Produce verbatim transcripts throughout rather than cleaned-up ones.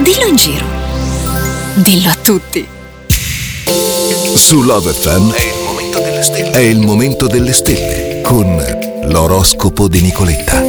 Dillo in giro. Dillo a tutti. Su Love F M è il momento delle stelle. È il momento delle stelle con l'oroscopo di Nicoletta.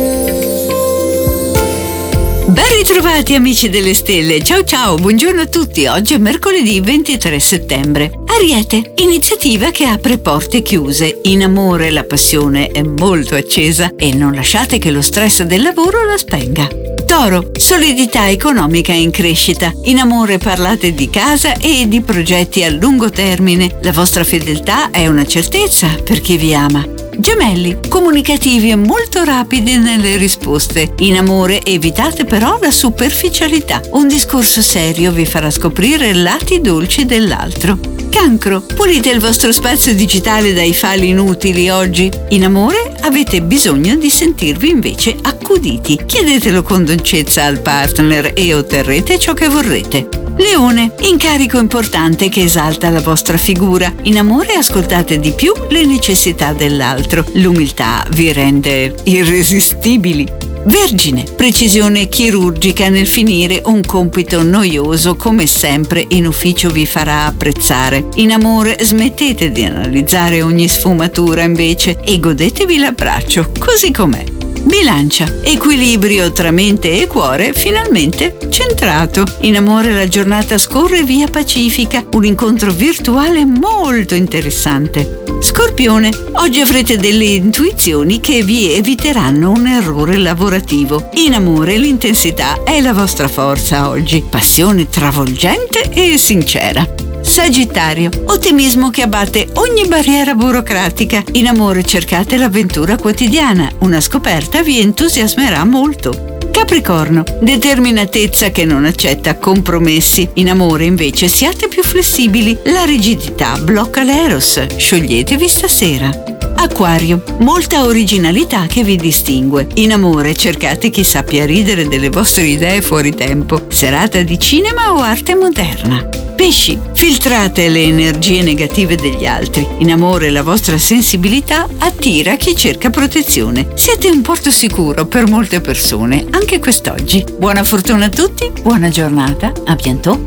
Ben ritrovati amici delle stelle, ciao ciao, buongiorno a tutti. Oggi è mercoledì ventitré settembre. Ariete, iniziativa che apre porte chiuse. In amore la passione è molto accesa e non lasciate che lo stress del lavoro la spenga. Toro, solidità economica in crescita. In amore parlate di casa e di progetti a lungo termine. La vostra fedeltà è una certezza per chi vi ama. Gemelli, comunicativi e molto rapidi nelle risposte. In amore evitate però la superficialità. Un discorso serio vi farà scoprire lati dolci dell'altro. Cancro, pulite il vostro spazio digitale dai fili inutili oggi. In amore avete bisogno di sentirvi invece accuditi. Chiedetelo con dolcezza al partner e otterrete ciò che vorrete. Leone, incarico importante che esalta la vostra figura. In amore ascoltate di più le necessità dell'altro. L'umiltà vi rende irresistibili. Vergine, precisione chirurgica nel finire un compito noioso, come sempre in ufficio vi farà apprezzare. In amore smettete di analizzare ogni sfumatura invece e godetevi l'abbraccio così com'è. Bilancia, equilibrio tra mente e cuore finalmente centrato. In amore la giornata scorre via pacifica, un incontro virtuale molto interessante. Scorpione, oggi avrete delle intuizioni che vi eviteranno un errore lavorativo. In amore l'intensità è la vostra forza oggi, passione travolgente e sincera. Sagittario, ottimismo che abbatte ogni barriera burocratica. In amore cercate l'avventura quotidiana, una scoperta vi entusiasmerà molto. Capricorno, determinatezza che non accetta compromessi. In amore invece siate più flessibili, la rigidità blocca l'eros, scioglietevi stasera. Acquario, molta originalità che vi distingue. In amore cercate chi sappia ridere delle vostre idee fuori tempo. Serata di cinema o arte moderna. Pesci, filtrate le energie negative degli altri. In amore la vostra sensibilità attira chi cerca protezione. Siete un porto sicuro per molte persone, anche quest'oggi. Buona fortuna a tutti, buona giornata, a bientôt.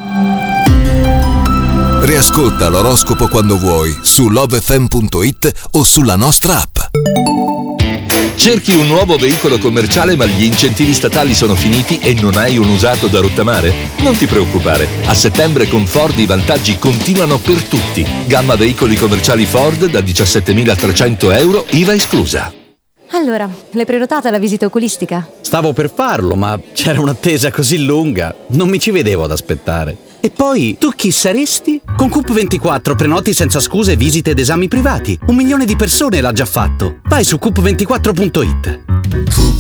Riascolta l'oroscopo quando vuoi su love f m punto it o sulla nostra app. Cerchi un nuovo veicolo commerciale ma gli incentivi statali sono finiti e non hai un usato da rottamare? Non ti preoccupare, a settembre con Ford i vantaggi continuano per tutti. Gamma veicoli commerciali Ford da diciassettemilatrecento euro, I V A esclusa. Allora, l'hai prenotata la visita oculistica? Stavo per farlo, ma c'era un'attesa così lunga, non mi ci vedevo ad aspettare. E poi, tu chi saresti? Con Coop ventiquattro prenoti senza scuse visite ed esami privati. Un milione di persone l'ha già fatto. Vai su coop ventiquattro punto it.